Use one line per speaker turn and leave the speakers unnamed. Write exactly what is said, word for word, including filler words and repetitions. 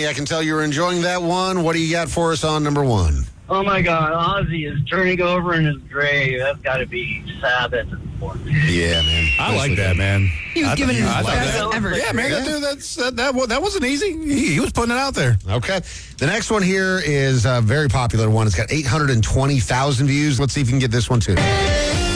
I can tell you were enjoying that one. What do you got for us on number one?
Oh, my God. Ozzy is turning over in his grave. That's got to be Sabbath.
Yeah, man.
I like that, man.
He was
I
giving
thought-
his
I thought
best
that-
ever.
Yeah, man. That, dude, that's, that, that, wa- that wasn't easy. He, he was putting it out there.
Okay. The next one here is a very popular one. It's got eight hundred twenty thousand views. Let's see if you can get this one, too.